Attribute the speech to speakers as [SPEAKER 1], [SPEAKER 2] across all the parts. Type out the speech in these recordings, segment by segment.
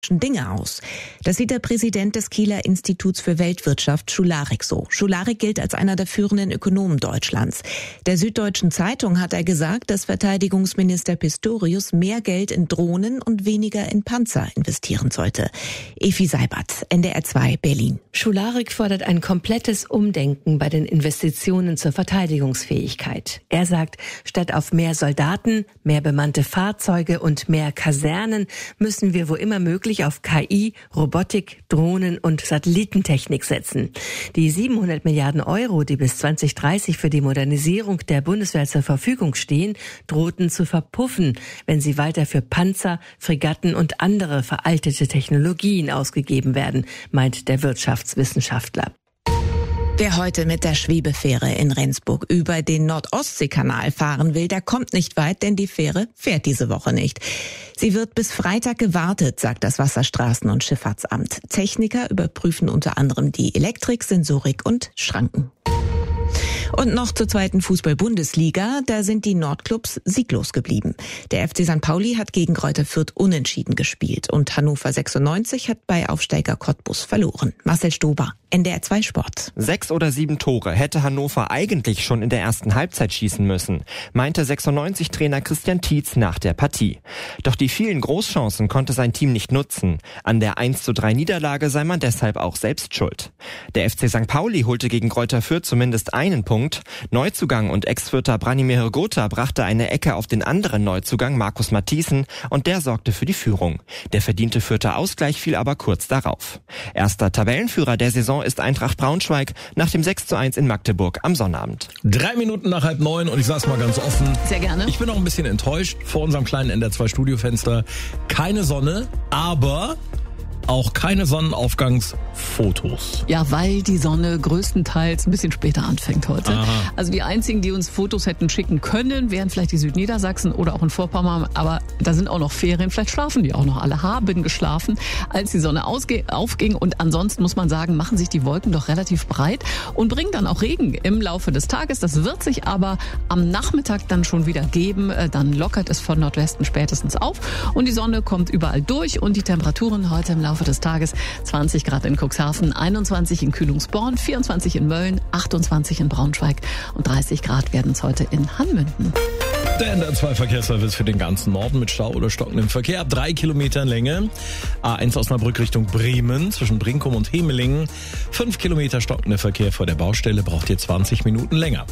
[SPEAKER 1] Dinge aus. Das sieht der Präsident des Kieler Instituts für Weltwirtschaft, Schularik, so. Schularik gilt als einer der führenden Ökonomen Deutschlands. Der Süddeutschen Zeitung hat er gesagt, dass Verteidigungsminister Pistorius mehr Geld in Drohnen und weniger in Panzer investieren sollte. Efi Seibert, NDR 2, Berlin.
[SPEAKER 2] Schularik fordert ein komplettes Umdenken bei den Investitionen zur Verteidigungsfähigkeit. Er sagt, statt auf mehr Soldaten, mehr bemannte Fahrzeuge und mehr Kasernen müssen wir wo immer möglich auf KI, Robotik, Drohnen und Satellitentechnik setzen. Die 700 Milliarden Euro, die bis 2030 für die Modernisierung der Bundeswehr zur Verfügung stehen, drohten zu verpuffen, wenn sie weiter für Panzer, Fregatten und andere veraltete Technologien ausgegeben werden, meint der Wirtschaftswissenschaftler.
[SPEAKER 1] Wer heute mit der Schwebefähre in Rendsburg über den Nord-Ostsee-Kanal fahren will, der kommt nicht weit, denn die Fähre fährt diese Woche nicht. Sie wird bis Freitag gewartet, sagt das Wasserstraßen- und Schifffahrtsamt. Techniker überprüfen unter anderem die Elektrik, Sensorik und Schranken. Und noch zur zweiten Fußball-Bundesliga, da sind die Nordclubs sieglos geblieben. Der FC St. Pauli hat gegen Greuther Fürth unentschieden gespielt und Hannover 96 hat bei Aufsteiger Cottbus verloren. Marcel Stober, NDR 2 Sport.
[SPEAKER 3] 6 oder 7 Tore hätte Hannover eigentlich schon in der ersten Halbzeit schießen müssen, meinte 96-Trainer Christian Tietz nach der Partie. Doch die vielen Großchancen konnte sein Team nicht nutzen. An der 1:3 Niederlage sei man deshalb auch selbst schuld. Der FC St. Pauli holte gegen Greuther Fürth zumindest einen Punkt. Neuzugang und Ex-Fürther Branimir Hrgota brachte eine Ecke auf den anderen Neuzugang Markus Matthiesen und der sorgte für die Führung. Der verdiente Fürther Ausgleich fiel aber kurz darauf. Erster Tabellenführer der Saison ist Eintracht Braunschweig nach dem 6:1 in Magdeburg am Sonnabend.
[SPEAKER 4] 3 Minuten nach 8:30 und ich sag's mal ganz offen.
[SPEAKER 2] Sehr gerne.
[SPEAKER 4] Ich bin auch ein bisschen enttäuscht vor unserem kleinen NDR 2 Studiofenster. Keine Sonne, aber auch keine Sonnenaufgangsfotos.
[SPEAKER 5] Ja, weil die Sonne größtenteils ein bisschen später anfängt heute.
[SPEAKER 4] Aha.
[SPEAKER 5] Also die einzigen, die uns Fotos hätten schicken können, wären vielleicht die Südniedersachsen oder auch in Vorpommern. Aber da sind auch noch Ferien. Vielleicht schlafen die auch noch alle. Haben geschlafen, als die Sonne aufging. Und ansonsten muss man sagen, machen sich die Wolken doch relativ breit und bringen dann auch Regen im Laufe des Tages. Das wird sich aber am Nachmittag dann schon wieder geben. Dann lockert es von Nordwesten spätestens auf. Und die Sonne kommt überall durch. Und die Temperaturen heute im Laufe des Tages 20 Grad in Cuxhaven, 21 in Kühlungsborn, 24 in Mölln, 28 in Braunschweig und 30 Grad werden es heute in Hanmünden.
[SPEAKER 4] Der NDR 2 Verkehrsservice für den ganzen Norden mit Stau oder stockendem Verkehr ab 3 Kilometern Länge. A1 Osnabrück Richtung Bremen zwischen Brinkum und Hemelingen. 5 Kilometer stockender Verkehr vor der Baustelle, braucht ihr 20 Minuten länger.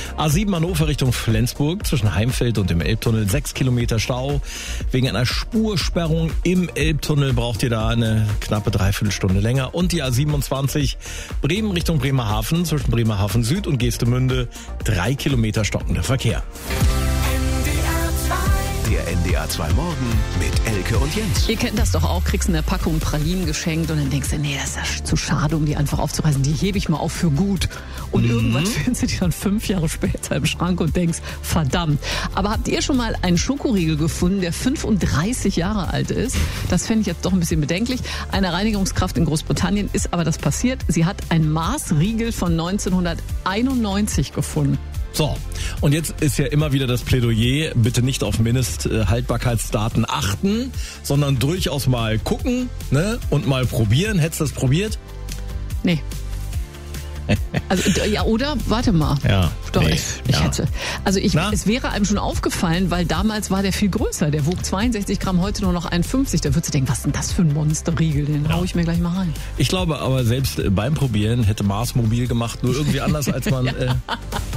[SPEAKER 4] A7 Hannover Richtung Flensburg zwischen Heimfeld und dem Elbtunnel 6 Kilometer Stau. Wegen einer Spursperrung im Elbtunnel braucht ihr da eine knappe Dreiviertelstunde länger. Und die A27 Bremen Richtung Bremerhaven zwischen Bremerhaven Süd und Geestemünde 3 Kilometer stockender Verkehr.
[SPEAKER 6] Der NDR 2 Morgen mit Elke und Jens.
[SPEAKER 5] Ihr kennt das doch auch, kriegst eine Packung Pralinen geschenkt und dann denkst du, nee, das ist ja zu schade, um die einfach aufzureißen. Die hebe ich mal auf für gut. Und irgendwann findest du die dann 5 Jahre später im Schrank und denkst, verdammt. Aber habt ihr schon mal einen Schokoriegel gefunden, der 35 Jahre alt ist? Das fände ich jetzt doch ein bisschen bedenklich. Eine Reinigungskraft in Großbritannien ist aber das passiert. Sie hat einen Mars-Riegel von 1991 gefunden.
[SPEAKER 4] So, und jetzt ist ja immer wieder das Plädoyer, bitte nicht auf Mindesthaltbarkeitsdaten achten, sondern durchaus mal gucken, ne, und mal probieren. Hättest du das probiert?
[SPEAKER 5] Nee. Also, ja, oder? Warte mal.
[SPEAKER 4] Ja.
[SPEAKER 5] Doch,
[SPEAKER 4] nee,
[SPEAKER 5] ich hätte. Also es wäre einem schon aufgefallen, weil damals war der viel größer. Der wog 62 Gramm, heute nur noch 51. Da würdest du denken, was ist denn das für ein Monsterriegel? Den hau ich mir gleich mal rein.
[SPEAKER 4] Ich glaube aber, selbst beim Probieren hätte Mars mobil gemacht, nur irgendwie anders, als man...